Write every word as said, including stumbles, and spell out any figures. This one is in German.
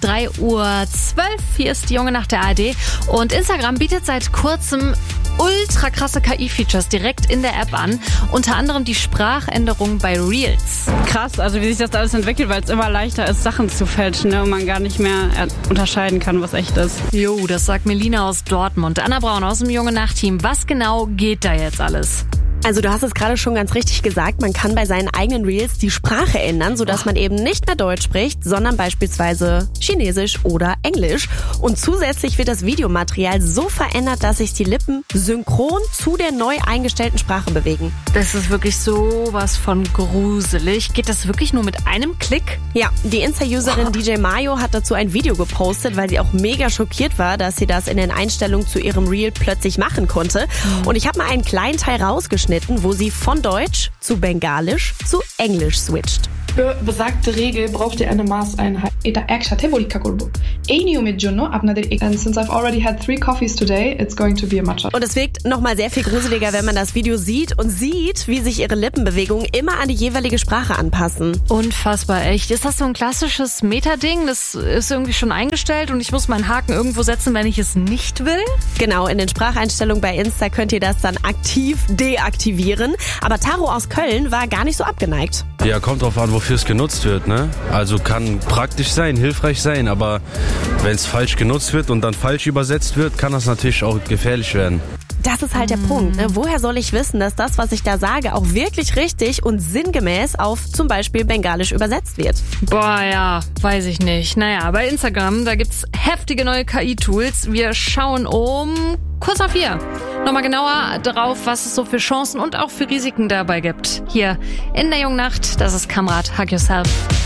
drei Uhr zwölf. Hier ist die Junge Nacht der A R D. Und Instagram bietet seit kurzem ultra krasse K I-Features direkt in der App an. Unter anderem die Sprachänderung bei Reels. Krass, also wie sich das alles entwickelt, weil es immer leichter ist, Sachen zu fälschen, ne? Und man gar nicht mehr unterscheiden kann, was echt ist. Jo, das sagt Melina aus Dortmund. Anna Braun aus dem Junge Nacht-Team. Was genau geht da jetzt alles? Also du hast es gerade schon ganz richtig gesagt, man kann bei seinen eigenen Reels die Sprache ändern, sodass man eben nicht mehr Deutsch spricht, sondern beispielsweise Chinesisch oder Englisch. Und zusätzlich wird das Videomaterial so verändert, dass sich die Lippen synchron zu der neu eingestellten Sprache bewegen. Das ist wirklich sowas von gruselig. Geht das wirklich nur mit einem Klick? Ja, die Insta-Userin oh. D J Mayo hat dazu ein Video gepostet, weil sie auch mega schockiert war, dass sie das in den Einstellungen zu ihrem Reel plötzlich machen konnte. Mhm. Und ich habe mal einen kleinen Teil rausgeschnitten, wo sie von Deutsch zu Bengalisch zu Englisch switcht. Für besagte Regel braucht ihr eine Maßeinheit. এটা একসাথে পরীক্ষা করব। এই নিয়মের জন্য আপনাদের and since I've already had three coffees today, it's going to be a matcha. Und es wirkt nochmal sehr viel gruseliger, wenn man das Video sieht und sieht, wie sich ihre Lippenbewegungen immer an die jeweilige Sprache anpassen. Unfassbar, echt. Ist das so ein klassisches Meta-Ding? Das ist irgendwie schon eingestellt und ich muss meinen Haken irgendwo setzen, wenn ich es nicht will? Genau, in den Spracheinstellungen bei Insta könnt ihr das dann aktiv deaktivieren. Aber Taro aus Köln war gar nicht so abgeneigt. Ja, kommt drauf an, wofür es genutzt wird, ne? Also kann praktisch sein, hilfreich sein, aber wenn es falsch genutzt wird und dann falsch übersetzt wird, kann das natürlich auch gefährlich werden. Das ist halt der mm. Punkt. Ne? Woher soll ich wissen, dass das, was ich da sage, auch wirklich richtig und sinngemäß auf zum Beispiel Bengalisch übersetzt wird? Boah, ja, weiß ich nicht. Naja, bei Instagram, da gibt's heftige neue K I-Tools. Wir schauen um kurz nach vier. Nochmal genauer drauf, was es so für Chancen und auch für Risiken dabei gibt. Hier in der Jungen Nacht, das ist Kamrat, Hug Yourself.